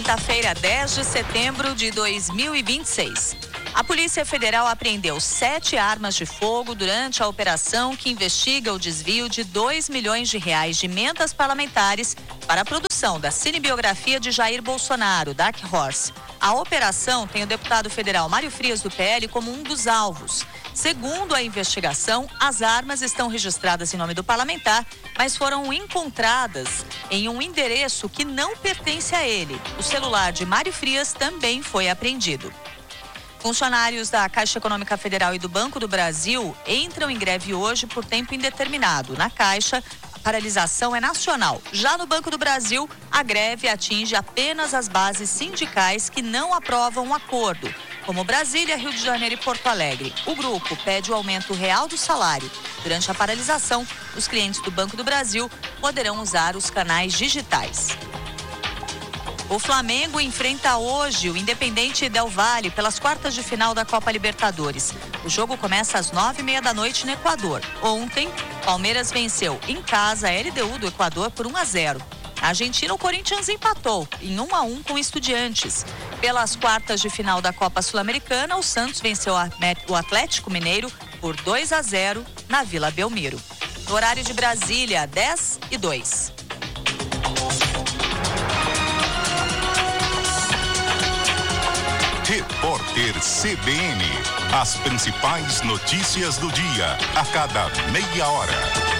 Quinta-feira, 10 de setembro de 2026. A Polícia Federal apreendeu 7 armas de fogo durante a operação que investiga o desvio de R$2 milhões de emendas parlamentares para a produção da cinebiografia de Jair Bolsonaro, Dark Horse. A operação tem o deputado federal Mário Frias, do PL, como um dos alvos. Segundo a investigação, as armas estão registradas em nome do parlamentar, mas foram encontradas em um endereço que não pertence a ele. O celular de Mário Frias também foi apreendido. Funcionários da Caixa Econômica Federal e do Banco do Brasil entram em greve hoje por tempo indeterminado. Na Caixa, a paralisação é nacional. Já no Banco do Brasil, a greve atinge apenas as bases sindicais que não aprovam um acordo, como Brasília, Rio de Janeiro e Porto Alegre. O grupo pede o aumento real do salário. Durante a paralisação, os clientes do Banco do Brasil poderão usar os canais digitais. O Flamengo enfrenta hoje o Independente Del Valle pelas quartas de final da Copa Libertadores. O jogo começa às 9h30 no Equador. Ontem, Palmeiras venceu em casa a LDU do Equador por 1-0. Na Argentina, o Corinthians empatou em 1-1 com Estudiantes. Pelas quartas de final da Copa Sul-Americana, o Santos venceu o Atlético Mineiro por 2-0 na Vila Belmiro. No horário de Brasília, 10h02. Repórter CBN. As principais notícias do dia, a cada meia hora.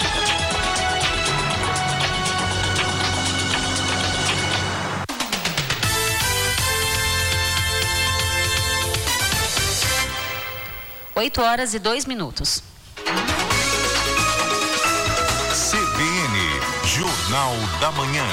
Oito horas e 2 minutos. CBN, Jornal da Manhã.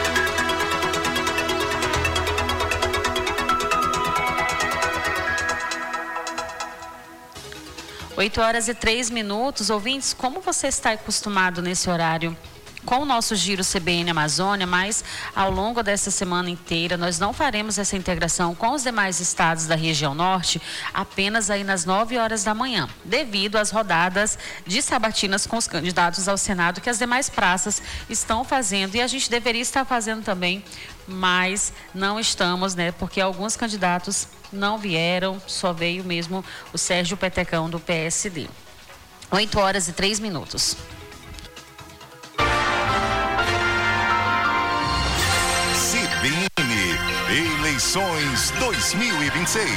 8 horas e 3 minutos. Ouvintes, como você está acostumado nesse horário com o nosso Giro CBN Amazônia, mas ao longo dessa semana inteira nós não faremos essa integração com os demais estados da região norte apenas aí nas 9 horas da manhã, devido às rodadas de sabatinas com os candidatos ao Senado que as demais praças estão fazendo, e a gente deveria estar fazendo também, mas não estamos, né? Porque alguns candidatos não vieram, só veio mesmo o Sérgio Petecão do PSD. 8 horas e 3 minutos. CBN, eleições 2026.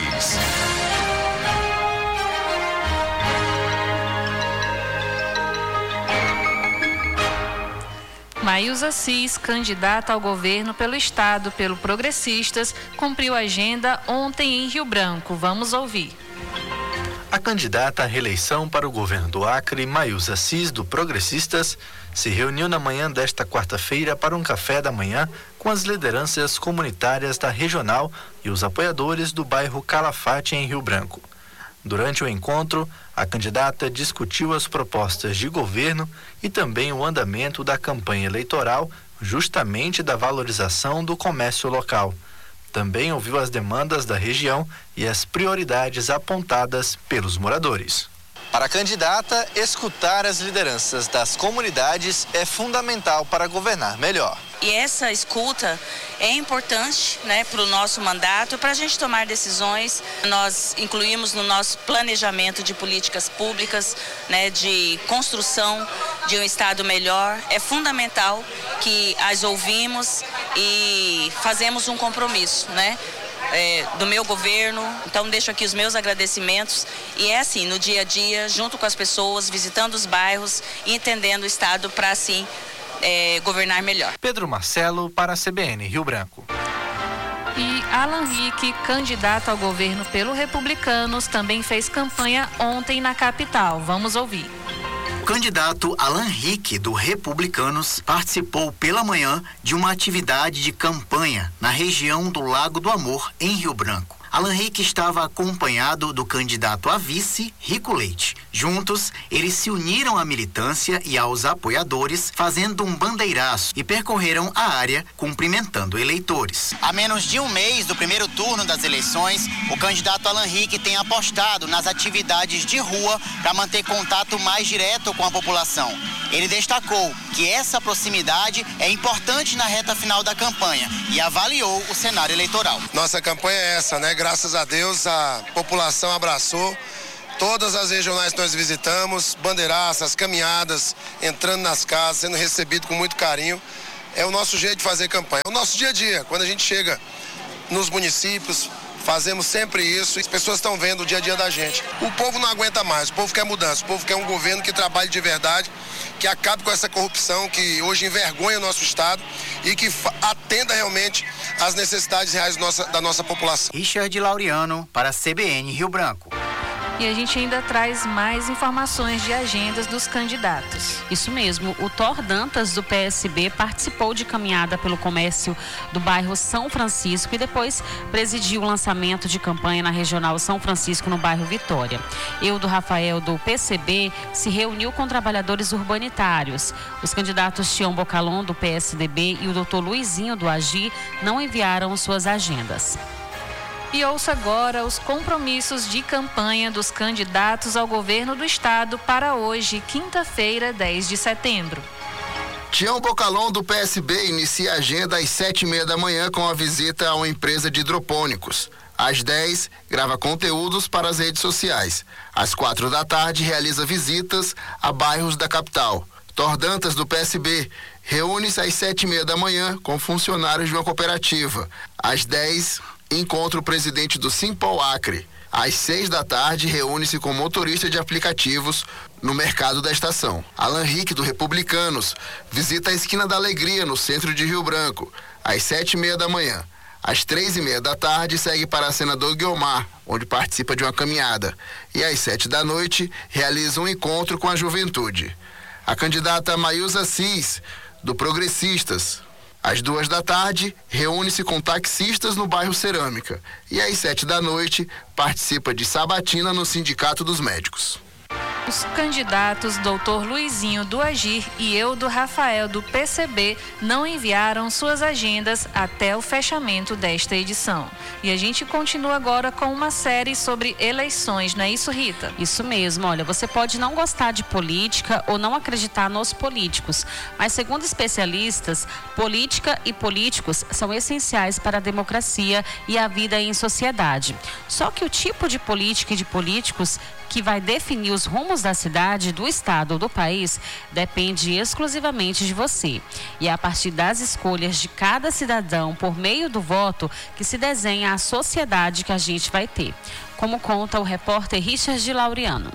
Maísa Cis, candidata ao governo pelo Estado pelo Progressistas, cumpriu a agenda ontem em Rio Branco. Vamos ouvir. A candidata à reeleição para o governo do Acre, Maísa Cis, do Progressistas, se reuniu na manhã desta quarta-feira para um café da manhã com as lideranças comunitárias da regional e os apoiadores do bairro Calafate, em Rio Branco. Durante o encontro, a candidata discutiu as propostas de governo e também o andamento da campanha eleitoral, justamente da valorização do comércio local. Também ouviu as demandas da região e as prioridades apontadas pelos moradores. Para a candidata, escutar as lideranças das comunidades é fundamental para governar melhor. E essa escuta é importante, né, para o nosso mandato, para a gente tomar decisões. Nós incluímos no nosso planejamento de políticas públicas, né, de construção de um Estado melhor. É fundamental que as ouvimos e fazemos um compromisso, né? Do meu governo, então deixo aqui os meus agradecimentos, e é assim, no dia a dia, junto com as pessoas, visitando os bairros e entendendo o Estado para assim governar melhor. Pedro Marcelo para a CBN Rio Branco. E Alan Rick, candidato ao governo pelo Republicanos, também fez campanha ontem na capital. Vamos ouvir. O candidato Alan Rick, do Republicanos, participou pela manhã de uma atividade de campanha na região do Lago do Amor, em Rio Branco. Alan Rick estava acompanhado do candidato a vice, Rico Leite. Juntos, eles se uniram à militância e aos apoiadores, fazendo um bandeiraço, e percorreram a área cumprimentando eleitores. A menos de um mês do primeiro turno das eleições, o candidato Alan Rick tem apostado nas atividades de rua para manter contato mais direto com a população. Ele destacou que essa proximidade é importante na reta final da campanha e avaliou o cenário eleitoral. Nossa campanha é essa, né? Graças a Deus a população abraçou todas as regionais que nós visitamos, bandeiraças, caminhadas, entrando nas casas, sendo recebido com muito carinho. É o nosso jeito de fazer campanha, é o nosso dia a dia. Quando a gente chega nos municípios, fazemos sempre isso e as pessoas estão vendo o dia a dia da gente. O povo não aguenta mais, o povo quer mudança, o povo quer um governo que trabalhe de verdade, que acabe com essa corrupção que hoje envergonha o nosso estado e que atenda realmente às necessidades reais da nossa população. Richard Laureano para a CBN Rio Branco. E a gente ainda traz mais informações de agendas dos candidatos. Isso mesmo, o Thor Dantas, do PSB, participou de caminhada pelo comércio do bairro São Francisco e depois presidiu o lançamento de campanha na Regional São Francisco, no bairro Vitória. Eudo Rafael, do PCB, se reuniu com trabalhadores urbanitários. Os candidatos Tião Bocalon, do PSDB, e o doutor Luizinho, do AGI, não enviaram suas agendas. E ouça agora os compromissos de campanha dos candidatos ao governo do estado para hoje, quinta-feira, 10 de setembro. Tião Bocalon, do PSB, inicia a agenda às 7h30 da manhã com a visita a uma empresa de hidropônicos. Às 10, grava conteúdos para as redes sociais. Às 4 da tarde, realiza visitas a bairros da capital. Thor Dantas, do PSB, reúne-se às 7h30 da manhã com funcionários de uma cooperativa. Às 10, encontra o presidente do Simpol Acre. Às 6 da tarde, reúne-se com motorista de aplicativos no mercado da estação. Alan Rick, do Republicanos, visita a Esquina da Alegria, no centro de Rio Branco, às 7h30 da manhã. Às 3h30 da tarde, segue para senador Guiomar, onde participa de uma caminhada. E às 7 da noite, realiza um encontro com a juventude. A candidata Maísa Assis, do Progressistas, às 2 da tarde, reúne-se com taxistas no bairro Cerâmica. E às 7 da noite, participa de sabatina no Sindicato dos Médicos. Os candidatos Dr. Luizinho, do Agir, e Eudo Rafael, do PCB, não enviaram suas agendas até o fechamento desta edição. E a gente continua agora com uma série sobre eleições, não é isso, Rita? Isso mesmo, olha, você pode não gostar de política ou não acreditar nos políticos, mas segundo especialistas, política e políticos são essenciais para a democracia e a vida em sociedade. Só que o tipo de política e de políticos que vai definir os rumos da cidade, do estado ou do país depende exclusivamente de você. E é a partir das escolhas de cada cidadão por meio do voto que se desenha a sociedade que a gente vai ter. Como conta o repórter Richard Laureano.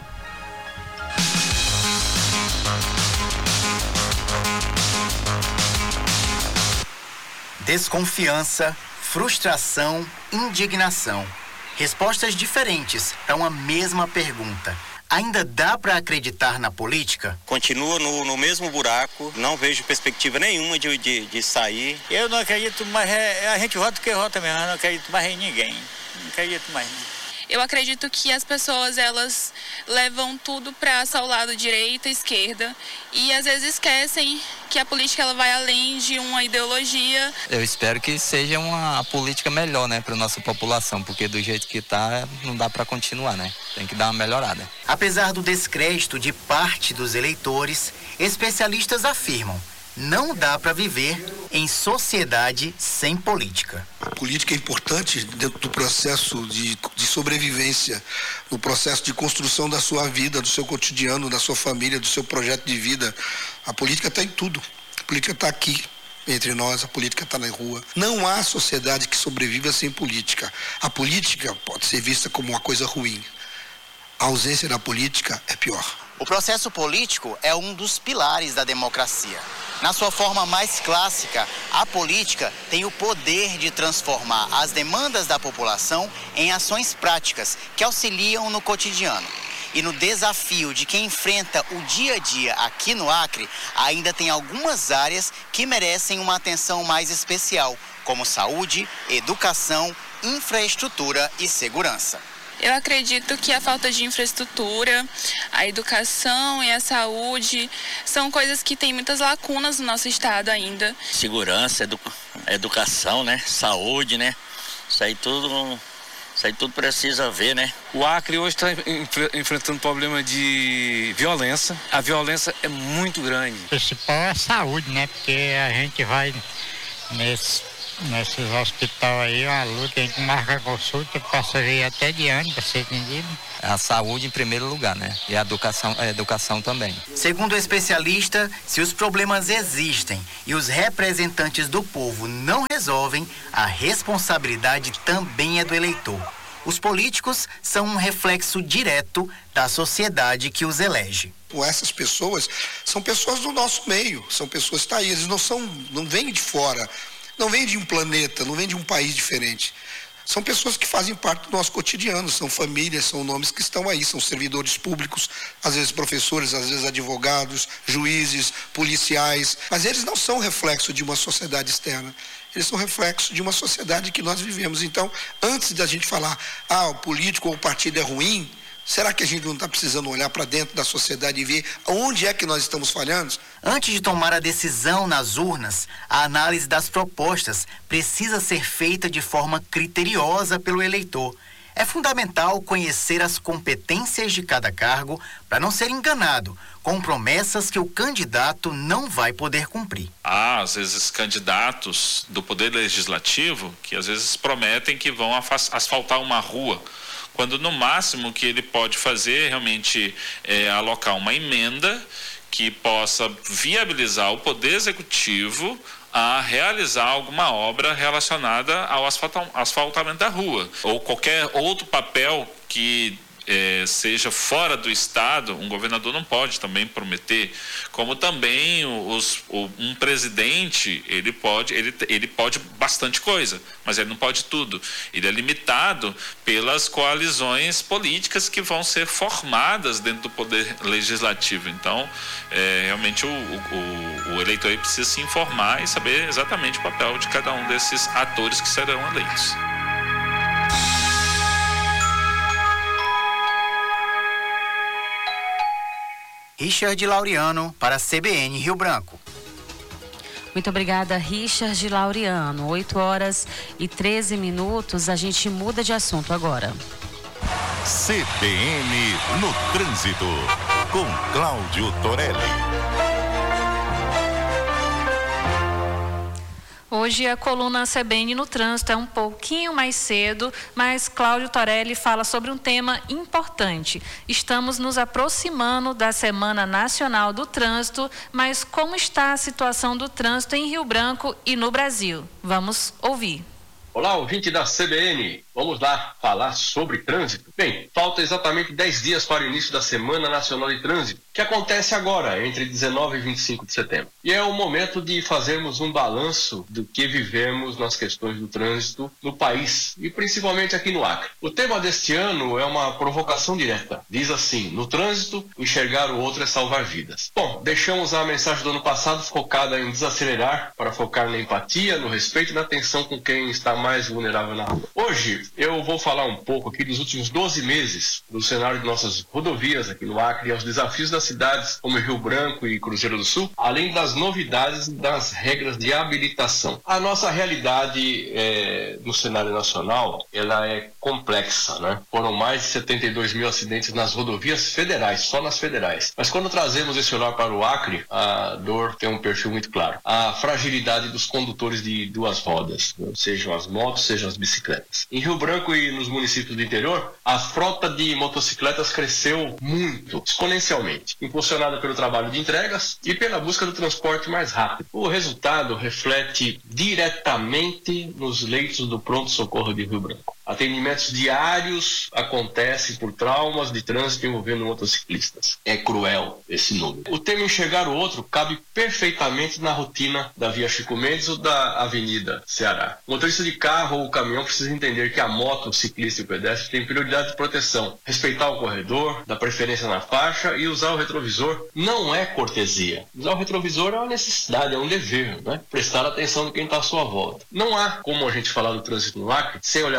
Desconfiança, frustração, indignação. Respostas diferentes para uma mesma pergunta. Ainda dá para acreditar na política? Continua no mesmo buraco, não vejo perspectiva nenhuma de sair. Eu não acredito mais, a gente vota porque vota mesmo, eu não acredito mais em ninguém. Não acredito mais. Eu acredito que as pessoas, elas levam tudo para o lado direita e esquerda e às vezes esquecem que a política ela vai além de uma ideologia. Eu espero que seja uma política melhor, né, para nossa população, porque do jeito que tá, não dá para continuar, né? Tem que dar uma melhorada. Apesar do descrédito de parte dos eleitores, especialistas afirmam: não dá para viver em sociedade sem política. A política é importante dentro do processo de sobrevivência, no processo de construção da sua vida, do seu cotidiano, da sua família, do seu projeto de vida. A política está em tudo. A política está aqui entre nós, a política está na rua. Não há sociedade que sobreviva sem política. A política pode ser vista como uma coisa ruim. A ausência da política é pior. O processo político é um dos pilares da democracia. Na sua forma mais clássica, a política tem o poder de transformar as demandas da população em ações práticas que auxiliam no cotidiano. E no desafio de quem enfrenta o dia a dia aqui no Acre, ainda tem algumas áreas que merecem uma atenção mais especial, como saúde, educação, infraestrutura e segurança. Eu acredito que a falta de infraestrutura, a educação e a saúde são coisas que têm muitas lacunas no nosso estado ainda. Segurança, educação, né? Saúde, né? Isso Isso aí tudo precisa ver, né? O Acre hoje está enfrentando problema de violência. A violência é muito grande. O principal é a saúde, né? Porque a gente vai nesses hospitais aí, uma luta, a gente marca a consulta, passa vir até de ano para ser atendido. A saúde em primeiro lugar, né? E a educação também. Segundo o especialista, se os problemas existem e os representantes do povo não resolvem, a responsabilidade também é do eleitor. Os políticos são um reflexo direto da sociedade que os elege. Essas pessoas são pessoas do nosso meio, são pessoas que estão aí, eles não vêm de fora, não vêm de um planeta, não vêm de um país diferente. São pessoas que fazem parte do nosso cotidiano, são famílias, são nomes que estão aí, são servidores públicos, às vezes professores, às vezes advogados, juízes, policiais, mas eles não são reflexo de uma sociedade externa, eles são reflexo de uma sociedade que nós vivemos. Então, antes da gente falar, o político ou o partido é ruim, será que a gente não está precisando olhar para dentro da sociedade e ver onde é que nós estamos falhando? Antes de tomar a decisão nas urnas, a análise das propostas precisa ser feita de forma criteriosa pelo eleitor. É fundamental conhecer as competências de cada cargo para não ser enganado com promessas que o candidato não vai poder cumprir. Há, às vezes, candidatos do Poder Legislativo que, às vezes, prometem que vão asfaltar uma rua, quando no máximo que ele pode fazer realmente é alocar uma emenda que possa viabilizar o Poder Executivo a realizar alguma obra relacionada ao asfaltamento da rua, ou qualquer outro papel que seja fora do Estado. Um governador não pode também prometer, como também um presidente, ele pode bastante coisa, mas ele não pode tudo. Ele é limitado pelas coalizões políticas que vão ser formadas dentro do Poder Legislativo. Então, realmente o eleitor aí precisa se informar e saber exatamente o papel de cada um desses atores que serão eleitos. Richard Laureano para a CBN Rio Branco. Muito obrigada, Richard Laureano. 8h13. A gente muda de assunto agora. CBN no Trânsito, com Cláudio Torelli. Hoje a coluna CBN no Trânsito é um pouquinho mais cedo, mas Cláudio Torelli fala sobre um tema importante. Estamos nos aproximando da Semana Nacional do Trânsito, mas como está a situação do trânsito em Rio Branco e no Brasil? Vamos ouvir. Olá, ouvinte da CBN. Vamos lá falar sobre trânsito. Bem, falta exatamente 10 dias para o início da Semana Nacional de Trânsito, que acontece agora, entre 19 e 25 de setembro. E é o momento de fazermos um balanço do que vivemos nas questões do trânsito no país, e principalmente aqui no Acre. O tema deste ano é uma provocação direta. Diz assim: no trânsito, enxergar o outro é salvar vidas. Bom, deixamos a mensagem do ano passado focada em desacelerar, para focar na empatia, no respeito e na atenção com quem está mais vulnerável na rua. Hoje, eu vou falar um pouco aqui dos últimos 12 meses do cenário de nossas rodovias aqui no Acre e aos desafios das cidades como Rio Branco e Cruzeiro do Sul, além das novidades das regras de habilitação. A nossa realidade no cenário nacional, ela é complexa, né? Foram mais de 72 mil acidentes nas rodovias federais, só nas federais. Mas quando trazemos esse olhar para o Acre, a dor tem um perfil muito claro. A fragilidade dos condutores de duas rodas, né? Sejam as motos, sejam as bicicletas. Em Rio Branco e nos municípios do interior, a frota de motocicletas cresceu muito, exponencialmente, impulsionada pelo trabalho de entregas e pela busca do transporte mais rápido. O resultado reflete diretamente nos leitos do pronto-socorro de Rio Branco. Atendimentos diários acontecem por traumas de trânsito envolvendo motociclistas. É cruel esse número. O tema enxergar o outro cabe perfeitamente na rotina da Via Chico Mendes ou da Avenida Ceará. O motorista de carro ou caminhão precisa entender que a moto, o ciclista e o pedestre têm prioridade de proteção. Respeitar o corredor, dar preferência na faixa e usar o retrovisor não é cortesia. Usar o retrovisor é uma necessidade, é um dever, né? Prestar atenção em quem está à sua volta. Não há como a gente falar do trânsito no Acre sem olhar para nossas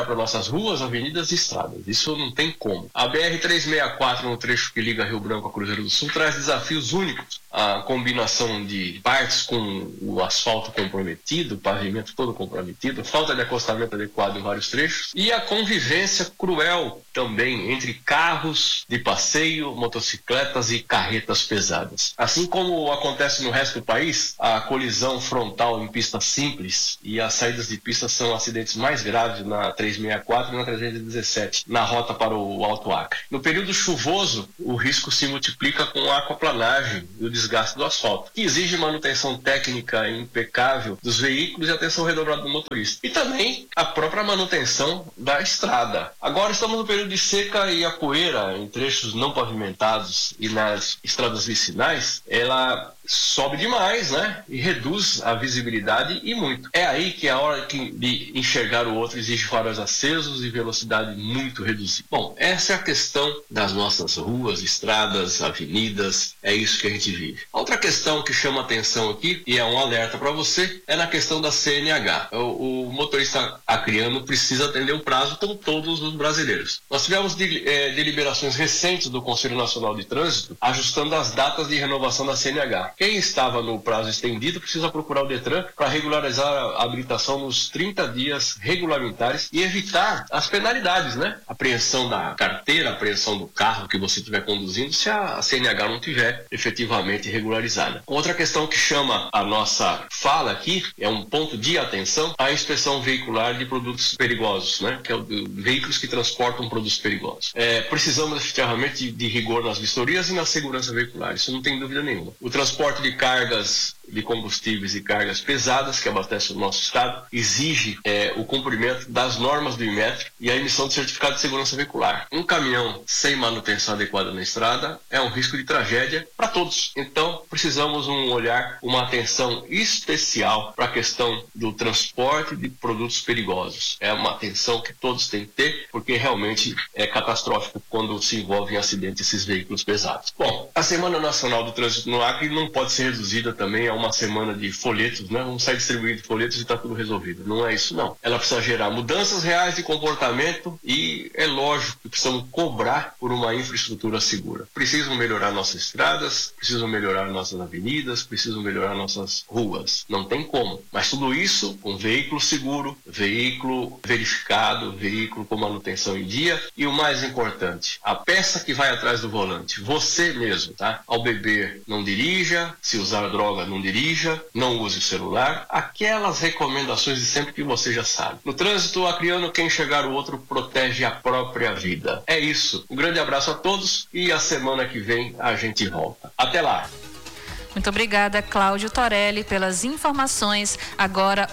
nossas ruas, avenidas e estradas. Isso não tem como. A BR-364, no trecho que liga Rio Branco a Cruzeiro do Sul, traz desafios únicos. A combinação de partes com o asfalto comprometido, o pavimento todo comprometido, falta de acostamento adequado em vários trechos e a convivência cruel também entre carros de passeio, motocicletas e carretas pesadas. Assim como acontece no resto do país, a colisão frontal em pista simples e as saídas de pista são acidentes mais graves na 364 e na 317, na rota para o Alto Acre. No período chuvoso, o risco se multiplica com a aquaplanagem e o desgaste do asfalto, que exige manutenção técnica impecável dos veículos e atenção redobrada do motorista. E também a própria manutenção da estrada. Agora estamos no período de seca e a poeira em trechos não pavimentados e nas estradas vicinais, ela sobe demais, né? E reduz a visibilidade e muito. É aí que a hora de enxergar o outro exige faróis acesos e velocidade muito reduzida. Bom, essa é a questão das nossas ruas, estradas, avenidas, é isso que a gente vive. Outra questão que chama atenção aqui, e é um alerta para você, é na questão da CNH. O motorista acreano precisa atender o prazo como todos os brasileiros. Nós tivemos deliberações recentes do Conselho Nacional de Trânsito ajustando as datas de renovação da CNH. Quem estava no prazo estendido precisa procurar o Detran para regularizar a habilitação nos 30 dias regulamentares e evitar as penalidades, né? Apreensão da carteira, apreensão do carro que você estiver conduzindo, se a CNH não tiver efetivamente regularizada. Outra questão que chama a nossa fala aqui, é um ponto de atenção, a inspeção veicular de produtos perigosos, né? Que é veículos que transportam produtos perigosos. Precisamos efetivamente de rigor nas vistorias e na segurança veicular, isso não tem dúvida nenhuma. O transporte de cargas de combustíveis e cargas pesadas que abastecem o nosso estado exige o cumprimento das normas do Inmetro e a emissão de certificado de segurança veicular. Um caminhão sem manutenção adequada na estrada é um risco de tragédia para todos. Então, precisamos uma atenção especial para a questão do transporte de produtos perigosos. É uma atenção que todos têm que ter, porque realmente é catastrófico quando se envolve em acidente esses veículos pesados. Bom, a Semana Nacional do Trânsito no Acre não pode ser reduzida também a uma semana de folhetos, né? Vamos sair distribuindo folhetos e está tudo resolvido. Não é isso, não. Ela precisa gerar mudanças reais de comportamento e é lógico que precisamos cobrar por uma infraestrutura segura. Precisam melhorar nossas estradas, precisam melhorar nossas avenidas, precisam melhorar nossas ruas. Não tem como. Mas tudo isso com veículo seguro, veículo verificado, veículo com manutenção em dia e o mais importante, a peça que vai atrás do volante, você mesmo, tá? Ao beber, não dirija, se usar droga, não dirija, não use o celular, aquelas recomendações de sempre que você já sabe. No trânsito acreano, quem enxergar o outro protege a própria vida. É isso. Um grande abraço a todos e a semana que vem a gente volta. Até lá! Muito obrigada, Cláudio Torelli, pelas informações. Agora,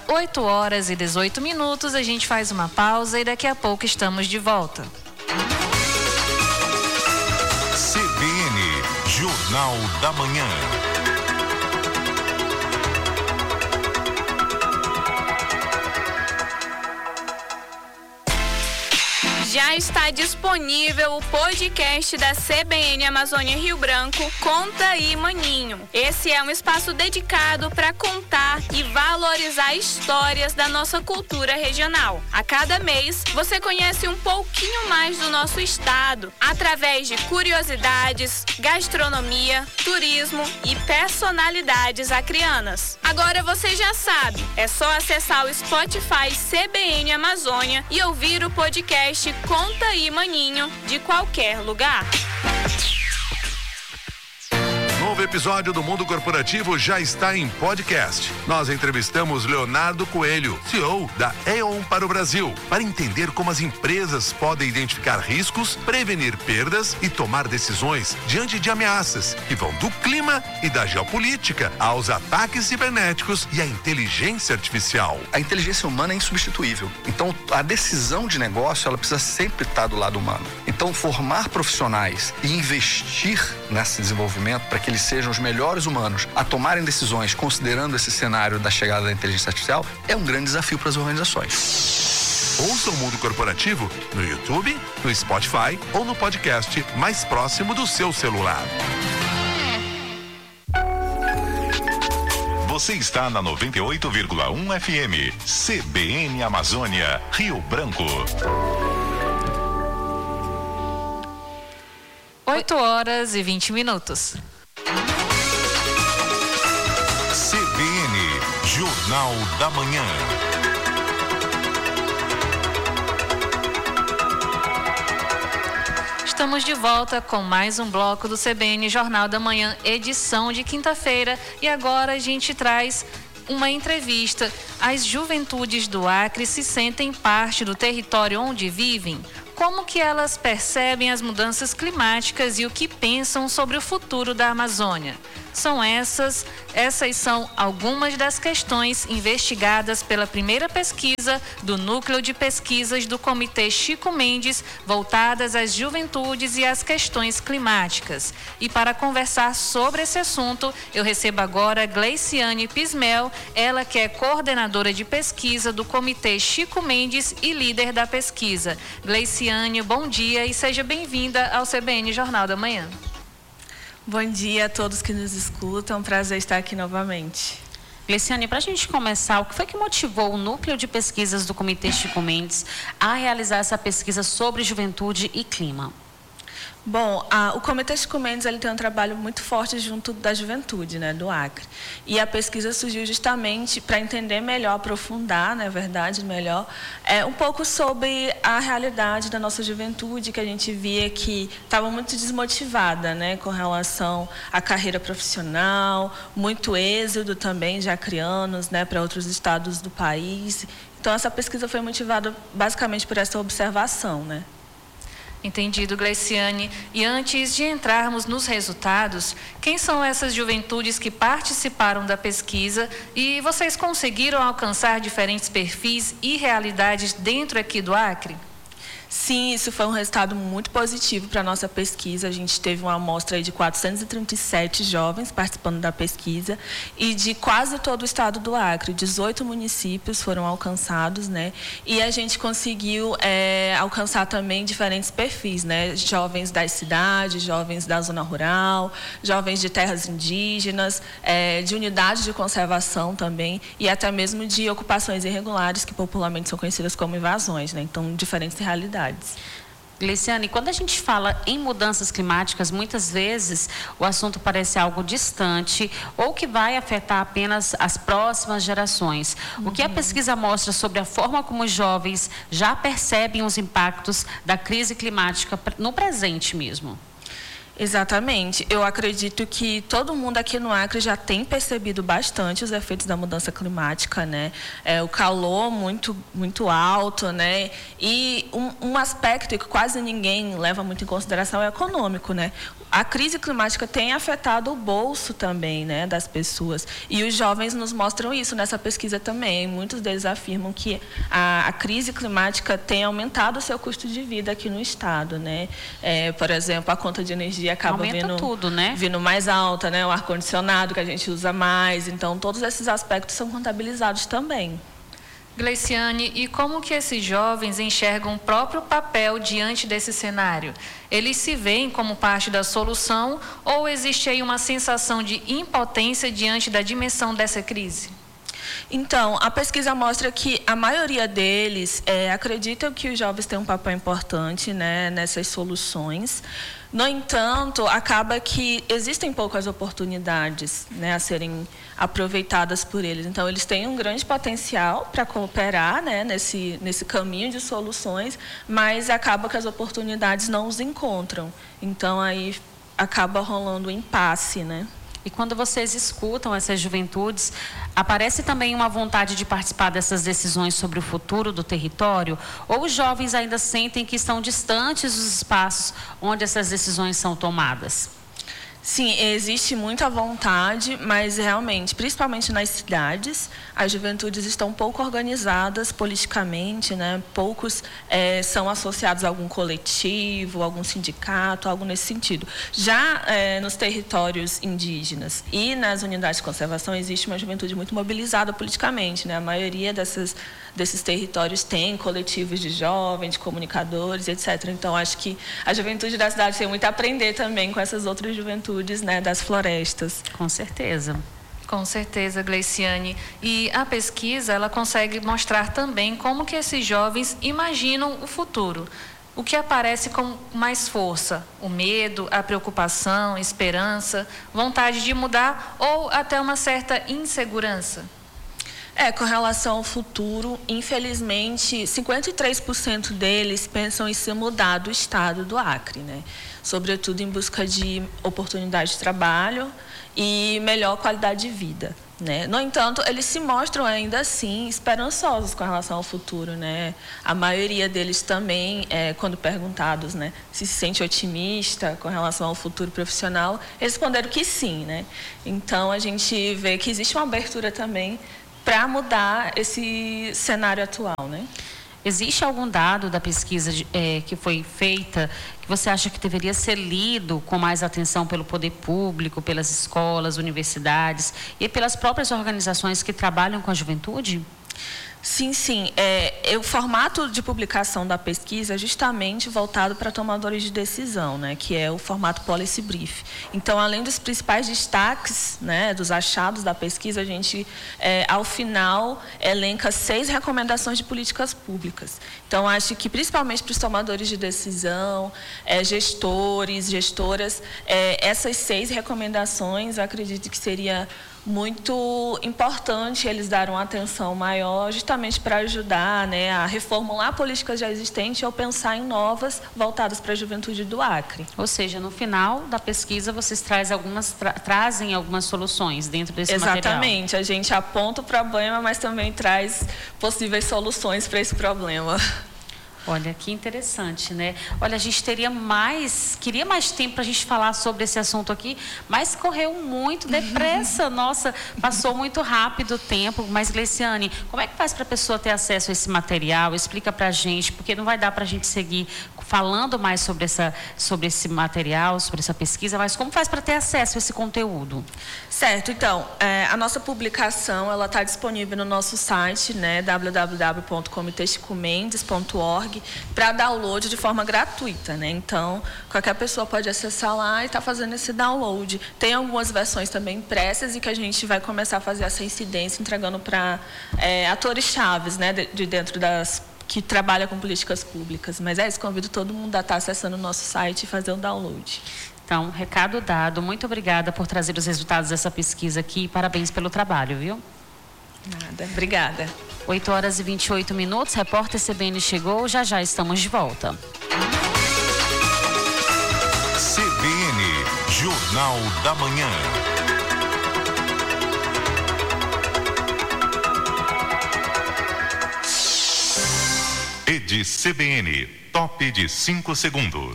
8h18, a gente faz uma pausa e daqui a pouco estamos de volta. CBN, Jornal da Manhã. Já está disponível o podcast da CBN Amazônia Rio Branco, Conta aí Maninho. Esse é um espaço dedicado para contar e valorizar histórias da nossa cultura regional. A cada mês, você conhece um pouquinho mais do nosso estado, através de curiosidades, gastronomia, turismo e personalidades acreanas. Agora você já sabe, é só acessar o Spotify CBN Amazônia e ouvir o podcast Conta aí Maninho, de qualquer lugar. Novo episódio do Mundo Corporativo já está em podcast. Nós entrevistamos Leonardo Coelho, CEO da E.ON para o Brasil, para entender como as empresas podem identificar riscos, prevenir perdas e tomar decisões diante de ameaças que vão do clima e da geopolítica aos ataques cibernéticos e à inteligência artificial. A inteligência humana é insubstituível. Então, a decisão de negócio, ela precisa sempre estar do lado humano. Então, formar profissionais e investir nesse desenvolvimento para que eles sejam os melhores humanos a tomarem decisões considerando esse cenário da chegada da inteligência artificial é um grande desafio para as organizações. Ouça o Mundo Corporativo no YouTube, no Spotify ou no podcast mais próximo do seu celular. Você está na 98,1 FM. CBN Amazônia, Rio Branco. 8h20. CBN, Jornal da Manhã. Estamos de volta com mais um bloco do CBN Jornal da Manhã, edição de quinta-feira. E agora a gente traz uma entrevista. As juventudes do Acre se sentem parte do território onde vivem? Como que elas percebem as mudanças climáticas e o que pensam sobre o futuro da Amazônia? Essas são algumas das questões investigadas pela primeira pesquisa do Núcleo de Pesquisas do Comitê Chico Mendes, voltadas às juventudes e às questões climáticas. E para conversar sobre esse assunto, eu recebo agora Gleiciane Pismel, ela que é coordenadora de pesquisa do Comitê Chico Mendes e líder da pesquisa. Gleiciane, bom dia e seja bem-vinda ao CBN Jornal da Manhã. Bom dia a todos que nos escutam, é um prazer estar aqui novamente. Gleiciane, para a gente começar, o que foi que motivou o Núcleo de Pesquisas do Comitê Chico Mendes a realizar essa pesquisa sobre juventude e clima? Bom, o Comitê Chico Mendes ele tem um trabalho muito forte junto da juventude, né, do Acre. E a pesquisa surgiu justamente para entender melhor, aprofundar, na verdade, melhor, um pouco sobre a realidade da nossa juventude, que a gente via que estava muito desmotivada, né, com relação à carreira profissional, muito êxodo também de acrianos, né, para outros estados do país. Então, essa pesquisa foi motivada basicamente por essa observação, né. Entendido, Gleiciane. E antes de entrarmos nos resultados, quem são essas juventudes que participaram da pesquisa e vocês conseguiram alcançar diferentes perfis e realidades dentro aqui do Acre? Sim, isso foi um resultado muito positivo para a nossa pesquisa. A gente teve uma amostra aí de 437 jovens participando da pesquisa e de quase todo o estado do Acre. 18 municípios foram alcançados, né? E a gente conseguiu alcançar também diferentes perfis, né? Jovens das cidades, jovens da zona rural, jovens de terras indígenas, de unidades de conservação também e até mesmo de ocupações irregulares, que popularmente são conhecidas como invasões, né? Então, diferentes realidades. Gleiciane, quando a gente fala em mudanças climáticas, muitas vezes o assunto parece algo distante ou que vai afetar apenas as próximas gerações. O que a pesquisa mostra sobre a forma como os jovens já percebem os impactos da crise climática no presente mesmo? Exatamente. Eu acredito que todo mundo aqui no Acre já tem percebido bastante os efeitos da mudança climática, né? O calor muito alto, né? E um aspecto que quase ninguém leva muito em consideração é o econômico, né? A crise climática tem afetado o bolso também, né, das pessoas. E os jovens nos mostram isso nessa pesquisa também. Muitos deles afirmam que a crise climática tem aumentado o seu custo de vida aqui no estado, né? Por exemplo, a conta de energia acaba vindo mais alta, né? O ar-condicionado que a gente usa mais. Então, todos esses aspectos são contabilizados também. Gleiciane, e como que esses jovens enxergam o próprio papel diante desse cenário? Eles se veem como parte da solução ou existe aí uma sensação de impotência diante da dimensão dessa crise? Então, a pesquisa mostra que a maioria deles acreditam que os jovens têm um papel importante, né, nessas soluções. No entanto, acaba que existem poucas oportunidades, né, a serem aproveitadas por eles. Então, eles têm um grande potencial para cooperar, né, nesse caminho de soluções, mas acaba que as oportunidades não os encontram. Então, aí acaba rolando um impasse, né? E quando vocês escutam essas juventudes, aparece também uma vontade de participar dessas decisões sobre o futuro do território? Ou os jovens ainda sentem que estão distantes dos espaços onde essas decisões são tomadas? Sim, existe muita vontade, mas realmente, principalmente nas cidades, as juventudes estão pouco organizadas politicamente, né? Poucos são associados a algum coletivo, algum sindicato, algo nesse sentido. Já nos territórios indígenas e nas unidades de conservação existe uma juventude muito mobilizada politicamente, né? A maioria desses territórios tem coletivos de jovens, de comunicadores, etc. Então, acho que a juventude da cidade tem muito a aprender também com essas outras juventudes, né, das florestas. Com certeza. Com certeza, Gleiciane. E a pesquisa, ela consegue mostrar também como que esses jovens imaginam o futuro. O que aparece com mais força? O medo, a preocupação, a esperança, vontade de mudar ou até uma certa insegurança? Com relação ao futuro, infelizmente, 53% deles pensam em se mudar do estado do Acre, né? Sobretudo em busca de oportunidade de trabalho e melhor qualidade de vida, né? No entanto, eles se mostram ainda assim esperançosos com relação ao futuro, né? A maioria deles também, quando perguntados, né, se sente otimista com relação ao futuro profissional, responderam que sim, né? Então, a gente vê que existe uma abertura também para mudar esse cenário atual, né? Existe algum dado da pesquisa que foi feita que você acha que deveria ser lido com mais atenção pelo poder público, pelas escolas, universidades e pelas próprias organizações que trabalham com a juventude? Sim. O formato de publicação da pesquisa é justamente voltado para tomadores de decisão, né, que é o formato policy brief. Então, além dos principais destaques, né, dos achados da pesquisa, a gente, ao final, elenca 6 recomendações de políticas públicas. Então, acho que, principalmente para os tomadores de decisão, gestores, gestoras, essas 6 recomendações, eu acredito que seria muito importante eles darem uma atenção maior justamente para ajudar, né, a reformular políticas já existentes ou pensar em novas voltadas para a juventude do Acre. Ou seja, no final da pesquisa vocês trazem algumas soluções dentro desse material. Exatamente, a gente aponta o problema, mas também traz possíveis soluções para esse problema. Olha, que interessante, né? Olha, a gente queria mais tempo para a gente falar sobre esse assunto aqui, mas correu muito depressa, nossa, passou muito rápido o tempo. Mas, Gleiciane, como é que faz para a pessoa ter acesso a esse material? Explica para a gente, porque não vai dar para a gente seguir falando mais sobre esse material, sobre essa pesquisa, mas como faz para ter acesso a esse conteúdo? Certo, então, a nossa publicação, ela está disponível no nosso site, né, www.comitesticomendes.org, para download de forma gratuita, né? Então, qualquer pessoa pode acessar lá e estar fazendo esse download. Tem algumas versões também impressas e que a gente vai começar a fazer essa incidência, entregando para atores chaves, né, de dentro que trabalha com políticas públicas. Mas isso, convido todo mundo a estar acessando o nosso site e fazer o download. Então, recado dado. Muito obrigada por trazer os resultados dessa pesquisa aqui. Parabéns pelo trabalho, viu? Nada, obrigada. 8h28. Repórter CBN chegou, já estamos de volta. CBN, Jornal da Manhã. Rede CBN, top de 5 segundos.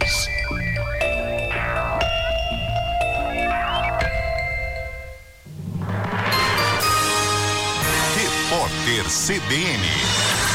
Repórter CBN.